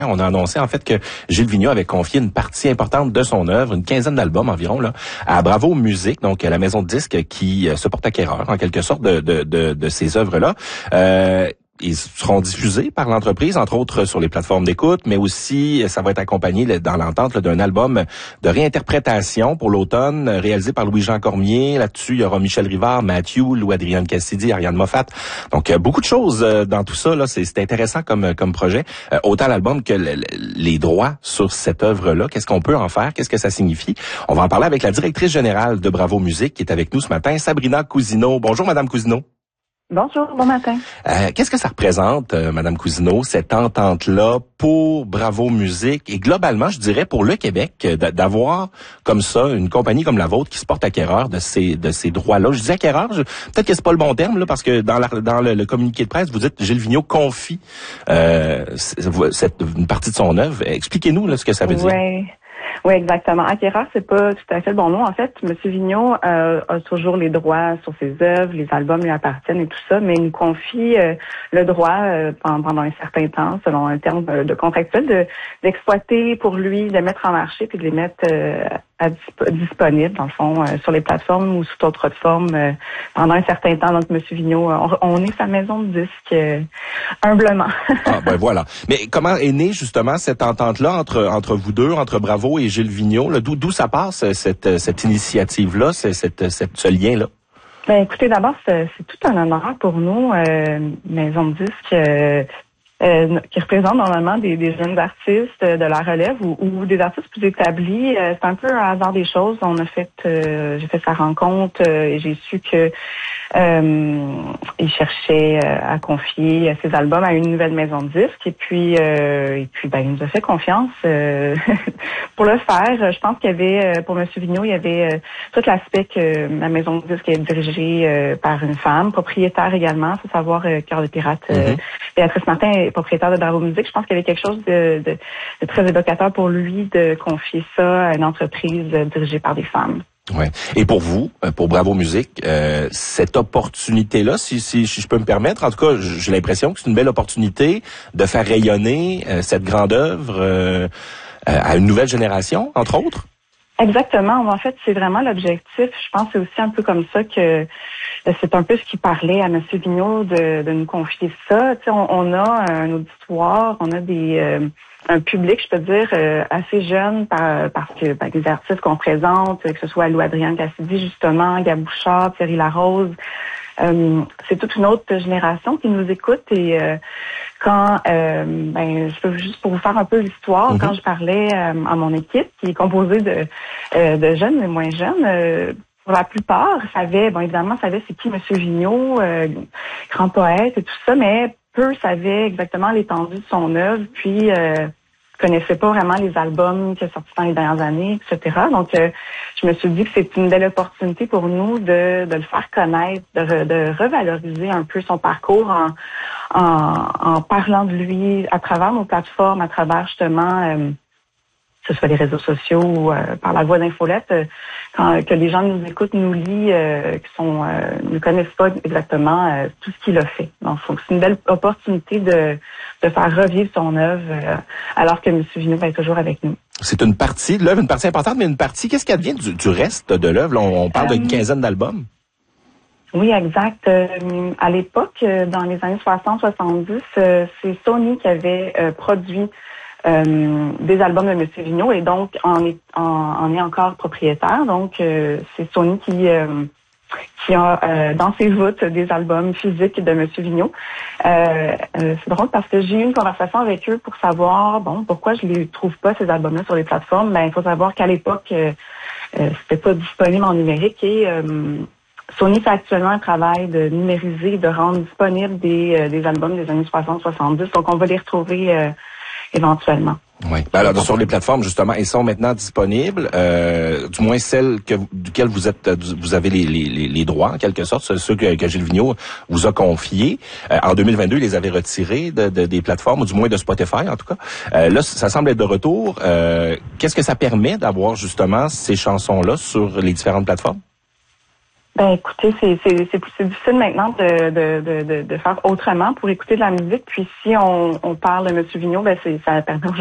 On a annoncé en fait que Gilles Vigneault avait confié une partie importante de son œuvre, une quinzaine d'albums environ, là, à Bravo Musique, donc la maison de disques qui se porte acquéreur en quelque sorte de ces œuvres-là. Ils seront diffusés par l'entreprise, entre autres sur les plateformes d'écoute, mais aussi ça va être accompagné dans l'entente d'un album de réinterprétation pour l'automne, réalisé par Louis-Jean Cormier. Là-dessus, il y aura Michel Rivard, Mathieu, Lou-Adrienne Cassidy, Ariane Moffat. Donc, beaucoup de choses dans tout ça. Là, c'est intéressant comme projet. Autant l'album que les droits sur cette œuvre-là. Qu'est-ce qu'on peut en faire? Qu'est-ce que ça signifie? On va en parler avec la directrice générale de Bravo Musique qui est avec nous ce matin, Sabrina Cousineau. Bonjour, Madame Cousineau. Bonjour, bon matin. Qu'est-ce que ça représente, Madame Cousineau, cette entente-là pour Bravo Musique et globalement, je dirais, pour le Québec, d'avoir comme ça une compagnie comme la vôtre qui se porte acquéreur de ces droits-là. Je dis acquéreur, peut-être que c'est pas le bon terme là, parce que dans le communiqué de presse, vous dites Gilles Vigneault confie une partie de son œuvre. Expliquez-nous là, ce que ça veut dire. Oui, exactement. Acquéreur, c'est pas tout à fait le bon nom. En fait, M. Vigneault a toujours les droits sur ses œuvres, les albums lui appartiennent et tout ça, mais il nous confie le droit pendant un certain temps, selon un terme de contractuel, d'exploiter pour lui, de mettre en marché puis de les mettre disponibles, dans le fond, sur les plateformes ou sous d'autres formes pendant un certain temps. Donc, M. Vigneault, on est sa maison de disques humblement. Ben voilà. Mais comment est née justement cette entente-là entre vous deux, entre Bravo et Gilles Vigneault? D'où ça passe cette initiative-là, ce lien-là? Ben écoutez, d'abord, c'est tout un honneur pour nous, maison de disques qui représente normalement des jeunes artistes de la relève ou des artistes plus établis. C'est un peu un hasard des choses. On a fait, j'ai fait sa rencontre et j'ai su que il cherchait à confier ses albums à une nouvelle maison de disques et puis il nous a fait confiance pour le faire. Je pense qu'il y avait pour M. Vigneault, il y avait tout l'aspect que la maison de disques est dirigée par une femme, propriétaire également, faut savoir Cœur de Pirate, Béatrice Martin est propriétaire de Bravo Musique. Je pense qu'il y avait quelque chose de très évocateur pour lui de confier ça à une entreprise dirigée par des femmes. Ouais. Et pour vous, pour Bravo Musique, cette opportunité-là, si je peux me permettre, en tout cas, j'ai l'impression que c'est une belle opportunité de faire rayonner cette grande œuvre à une nouvelle génération, entre autres. Exactement. En fait, c'est vraiment l'objectif. Je pense que c'est aussi un peu comme ça que c'est un peu ce qui parlait à M. Vigneault de nous confier ça. Tu sais, on a un auditoire, on a un public, je peux dire, assez jeune parce que les artistes qu'on présente, que ce soit Lou-Adrienne Cassidy, justement, Gab Bouchard, Thierry Larose, c'est toute une autre génération qui nous écoute et quand je peux juste pour vous faire un peu l'histoire, quand je parlais à mon équipe qui est composée de jeunes mais moins jeunes, pour la plupart, évidemment savaient c'est qui M. Vigneault, grand poète et tout ça, mais peu savaient exactement l'étendue de son œuvre, puis connaissais pas vraiment les albums qui sont sortis dans les dernières années, etc. Donc, je me suis dit que c'est une belle opportunité pour nous de le faire connaître, de revaloriser un peu son parcours en parlant de lui à travers nos plateformes, à travers justement que ce soit les réseaux sociaux ou par la voie d'infolettes, que les gens nous écoutent, nous lisent, ne connaissent pas exactement tout ce qu'il a fait. Donc, c'est une belle opportunité de faire revivre son œuvre alors que M. Vigneault va être toujours avec nous. C'est une partie de l'œuvre, une partie importante, mais une partie, qu'est-ce qui advient du reste de l'œuvre? On parle d'une quinzaine d'albums. Oui, exact. À l'époque, dans les années 60-70, c'est Sony qui avait produit des albums de M. Vigneault et donc en est encore propriétaire. Donc c'est Sony qui a dans ses voûtes des albums physiques de M. Vigneault. C'est drôle parce que j'ai eu une conversation avec eux pour savoir pourquoi je les trouve pas ces albums-là sur les plateformes. Il faut savoir qu'à l'époque c'était pas disponible en numérique et Sony fait actuellement un travail de numériser, de rendre disponibles des albums des années 60-70. Donc on va les retrouver éventuellement. Oui. Alors sur les plateformes justement, ils sont maintenant disponibles, du moins celles duquel vous avez les droits en quelque sorte, ceux que Gilles Vigneault vous a confiés. En 2022, ils les avaient retirés des plateformes, ou du moins de Spotify en tout cas. Là, ça semble être de retour. Qu'est-ce que ça permet d'avoir justement ces chansons-là sur les différentes plateformes? Ben écoutez, c'est difficile maintenant de faire autrement pour écouter de la musique. Puis si on parle de M. Vigneault, ben ça permet aux